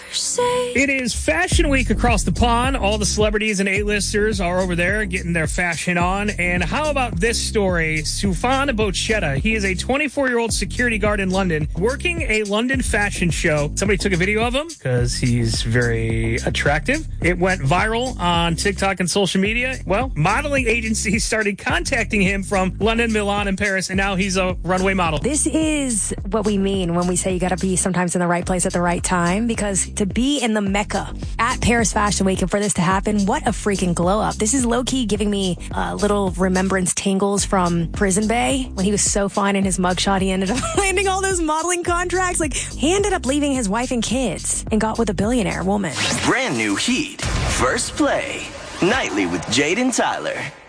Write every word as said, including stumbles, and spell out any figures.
It is Fashion Week across the pond. All the celebrities and A-listers are over there getting their fashion on. And how about this story? Sufjan Bochetta, he is a twenty-four-year-old security guard in London working a London fashion show. Somebody took a video of him because he's very attractive. It went viral on TikTok and social media. Well, modeling agencies started contacting him from London, Milan, and Paris, and now he's a runway model. This is what we mean when we say you got to be sometimes in the right place at the right time, because to be in the Mecca at Paris Fashion Week and for this to happen, what a freaking glow up. This is low-key giving me uh, little remembrance tingles from Prison Bay when he was so fine in his mugshot. He ended up landing all those modeling contracts. Like, he ended up leaving his wife and kids and got with a billionaire woman. Brand new Heat. First Play. Nightly with Jade and Tyler.